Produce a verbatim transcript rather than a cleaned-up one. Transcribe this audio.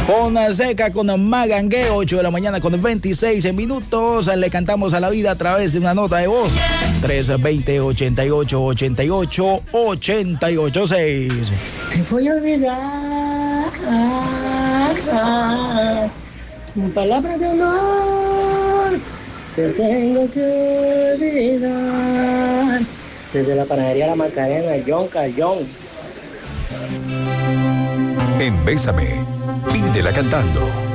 Zona Seca con Magangue, ocho de la mañana con veintiséis minutos. Le cantamos a la vida a través de una nota de voz. tres dos cero, ochenta y ocho, ochenta y ocho, ochenta y ocho seis. Te voy a olvidar. Palabra de honor. Te tengo que olvidar. Desde la panadería La Macarena, John Cayón. En Bésame, pídela cantando.